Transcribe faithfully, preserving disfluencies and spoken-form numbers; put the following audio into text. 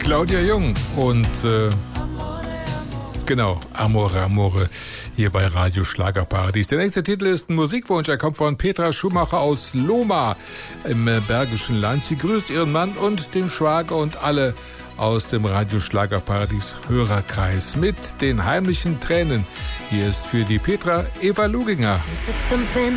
Claudia Jung und äh, genau, Amore, Amore, hier bei Radio Schlagerparadies. Der nächste Titel ist ein Musikwunsch. Er kommt von Petra Schumacher aus Lohmar im äh, Bergischen Land. Sie grüßt ihren Mann und den Schwager und alle aus dem Radio Schlagerparadies Hörerkreis mit den heimlichen Tränen. Hier ist für die Petra Eva Luginger. Du sitzt im Wind